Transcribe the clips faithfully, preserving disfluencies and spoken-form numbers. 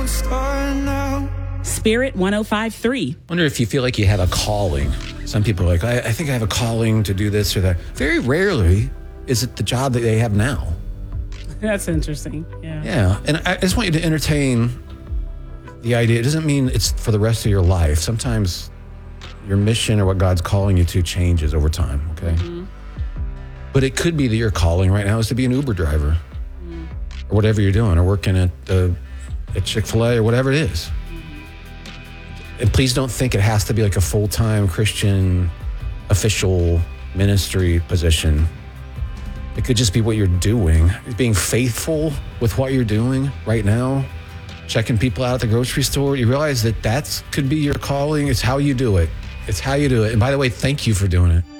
Spirit one oh five point three. I wonder if you feel like you have a calling. Some people are like, I, I think I have a calling to do this or that. Very rarely is it the job that they have now. That's interesting. Yeah. Yeah. And I just want you to entertain the idea. It doesn't mean it's for the rest of your life. Sometimes your mission or what God's calling you to changes over time, okay? Mm-hmm. But it could be that your calling right now is to be an Uber driver mm-hmm. or whatever you're doing, or working at, uh, at Chick-fil-A or whatever it is. Mm-hmm. And please don't think it has to be like a full-time Christian official ministry position. It could just be what you're doing, being faithful with what you're doing right now, checking people out at the grocery store. You realize that that could be your calling. It's how you do it. It's how you do it. And by the way, thank you for doing it.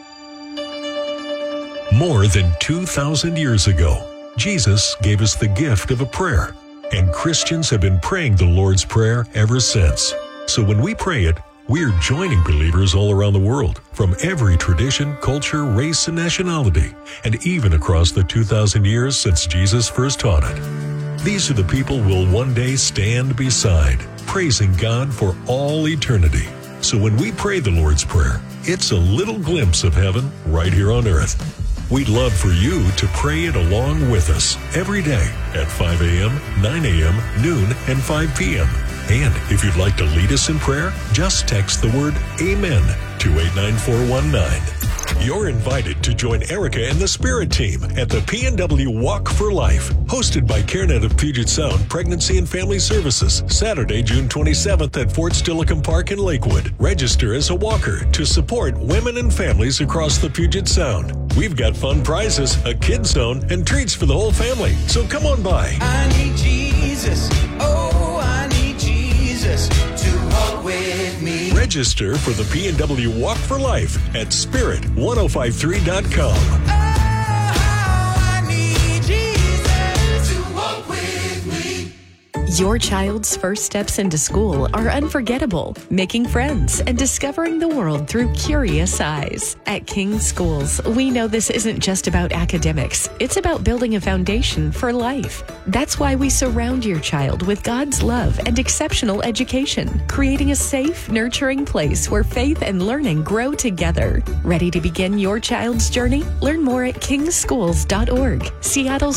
More than two thousand years ago, Jesus gave us the gift of a prayer, and Christians have been praying the Lord's Prayer ever since. So when we pray it, we're joining believers all around the world, from every tradition, culture, race, and nationality, and even across the two thousand years since Jesus first taught it. These are the people we'll one day stand beside, praising God for all eternity. So when we pray the Lord's Prayer, it's a little glimpse of heaven right here on earth. We'd love for you to pray it along with us every day at five a.m., nine a.m., noon, and five p.m. And if you'd like to lead us in prayer, just text the word AMEN to eight nine four one nine. You're invited to join Erica and the Spirit team at the P N W Walk for Life, hosted by CareNet of Puget Sound Pregnancy and Family Services, Saturday, June twenty-seventh at Fort Steilacoom Park in Lakewood. Register as a walker to support women and families across the Puget Sound. We've got fun prizes, a kids zone, and treats for the whole family. So come on by. I need Jesus. Oh, I need Jesus to walk with me. Register for the P N W Walk for Life at spirit ten fifty-three dot com. Oh, I need Jesus to walk with me. Your child's first steps into school are unforgettable, making friends and discovering the world through curious eyes. At King's Schools, we know this isn't just about academics. It's about building a foundation for life. That's why we surround your child with God's love and exceptional education, creating a safe, nurturing place where faith and learning grow together. Ready to begin your child's journey? Learn more at kings schools dot org, Seattle's